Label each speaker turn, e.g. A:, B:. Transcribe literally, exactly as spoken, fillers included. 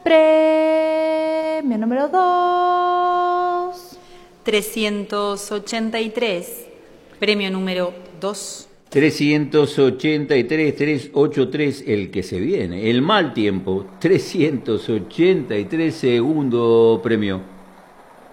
A: Premio número dos.
B: trescientos ochenta y tres. Premio número dos.
C: trescientos ochenta y tres, trescientos ochenta y tres, el que se viene. El mal tiempo, trescientos ochenta y tres, segundo premio.